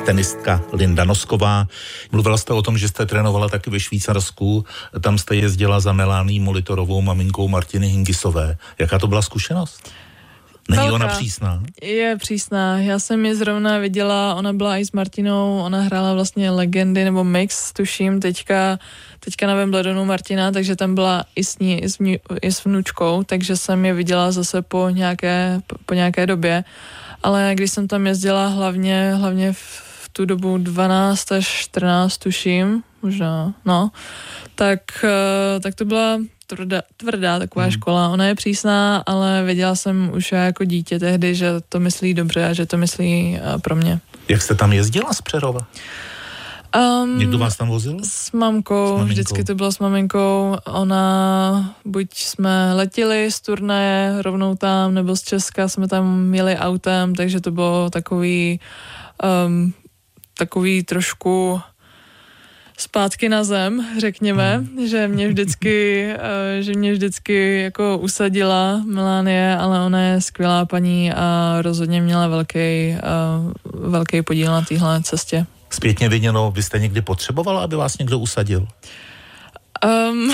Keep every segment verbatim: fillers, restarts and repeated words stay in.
tenistka Linda Nosková. Mluvila jste o tom, že jste trénovala taky ve Švýcarsku, tam jste jezdila za Melání Molitorovou, maminkou Martiny Hingisové. Jaká to byla zkušenost? Není Velká. Ona přísná? Je přísná. Já jsem ji zrovna viděla, ona byla i s Martinou, ona hrála vlastně legendy nebo mix, tuším, teďka, teďka na Wimbledonu Martina, takže tam byla i s ní, i s, mní, i s vnučkou, takže jsem je viděla zase po nějaké, po, po nějaké době. Ale když jsem tam jezdila hlavně, hlavně v, v tu dobu dvanáct až čtrnáct, tuším, možná, no, tak, tak to byla tvrdá, tvrdá taková hmm. škola. Ona je přísná, ale věděla jsem už jako dítě tehdy, že to myslí dobře a že to myslí pro mě. Jak jste tam jezdila z Přerova? Um, Někdo vás tam vozil? S mamkou, s vždycky to bylo s maminkou. Ona, buď jsme letěli z turnaje rovnou tam, nebo z Česka jsme tam jeli autem, takže to bylo takový um, takový trošku zpátky na zem, řekněme, hmm. že mě vždycky, že mě vždycky jako usadila Melanie, ale ona je skvělá paní a rozhodně měla velký, velký podíl na téhle cestě. Zpětně viděno, vy jste někdy potřebovala, aby vás někdo usadil? Um,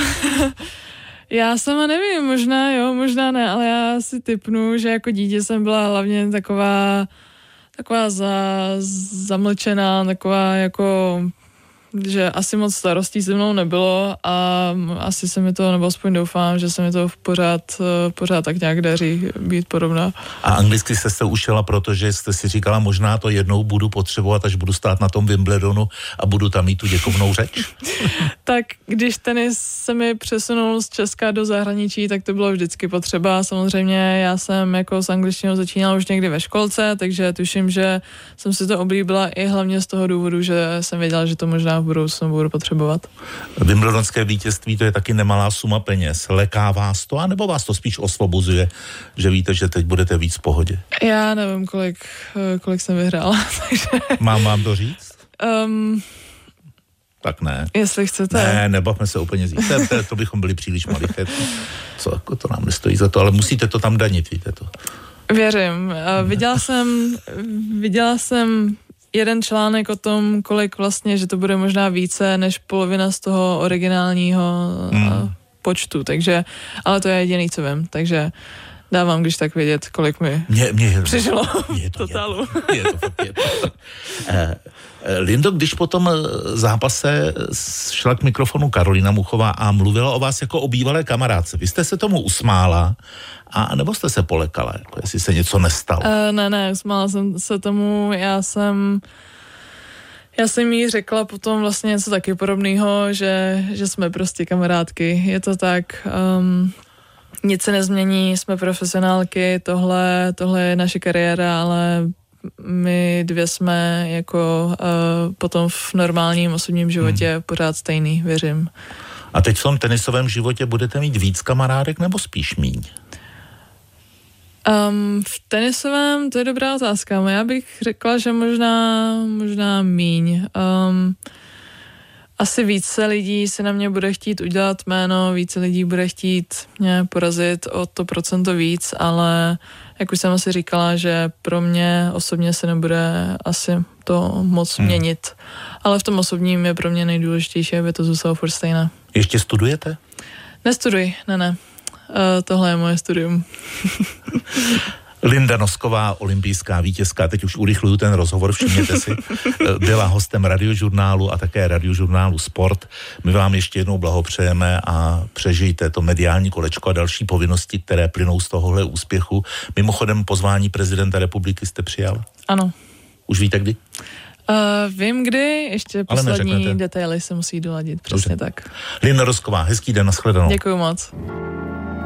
já sama nevím, možná jo, možná ne, ale já si tipnu, že jako dítě jsem byla hlavně taková taková za, zamlčená, taková jako že asi moc starostí se mnou nebylo a asi se mi to, nebo aspoň doufám, že se mi to pořád, pořád tak nějak daří být podobná. A anglicky jste se učila, protože jste si říkala, možná to jednou budu potřebovat, až budu stát na tom Wimbledonu a budu tam mít tu děkovnou řeč? Tak když tenis se mi přesunul z Česka do zahraničí, tak to bylo vždycky potřeba. Samozřejmě já jsem jako s angličtinou začínala už někdy ve školce, takže tuším, že jsem si to oblíbila i hlavně z toho důvodu, že jsem věděla, že to možná v budoucnu budu potřebovat. Wimbledonské vítězství, to je taky nemalá suma peněz. Leká vás to, anebo vás to spíš osvobozuje, že víte, že teď budete víc v pohodě? Já nevím, kolik, kolik jsem vyhrála. Takže... Mám vám to říct? Um, tak ne. Jestli chcete. Ne, nebavme se úplně říct. To, to bychom byli příliš maliché. Co, jako to nám nestojí za to, ale musíte to tam danit, víte to. Věřím. Viděla jsem, viděla jsem jeden článek o tom, kolik vlastně, že to bude možná více než polovina z toho originálního hmm. počtu, takže, ale to je jediný, co vím, takže dávám, když tak vědět, kolik mi mě, mě, přišlo mě to, totálu. Je to, je to, je to. Eh, Lindo, když po tom zápase šla k mikrofonu Karolina Muchová a mluvila o vás jako o bývalé kamarádce, vy jste se tomu usmála, a nebo jste se polekala, jako jestli se něco nestalo? Uh, ne, ne, usmála jsem se tomu, já jsem já jsem jí řekla potom vlastně něco taky podobného, že, že jsme prostě kamarádky, je to tak, um, nic se nezmění, jsme profesionálky, tohle, tohle je naše kariéra, ale my dvě jsme jako uh, potom v normálním osobním životě hmm. pořád stejný, věřím. A teď v tom tenisovém životě budete mít víc kamarádek nebo spíš míň? Um, v tenisovém, to je dobrá otázka. Já bych řekla, že možná, možná míň. Um, asi více lidí si na mě bude chtít udělat jméno, více lidí bude chtít mě porazit o to procento víc, ale jak už jsem asi říkala, že pro mě osobně se nebude asi to moc hmm. měnit. Ale v tom osobním je pro mě nejdůležitější, aby to zůstalo furt stejné. Ještě studujete? Nestuduji, ne, ne. Uh, tohle je moje studium. Linda Nosková, olympijská vítězka, teď už urychluju ten rozhovor, všimněte si, byla hostem Radiožurnálu a také Radiožurnálu Sport. My vám ještě jednou blahopřejeme a přežijte to mediální kolečko a další povinnosti, které plynou z tohohle úspěchu. Mimochodem pozvání prezidenta republiky jste přijal? Ano. Už víte kdy? Uh, vím kdy, ještě poslední detaily se musí doladit, přesně Dobře. tak. Linda Nosková, hezký den, nashledanou. Děkuju moc.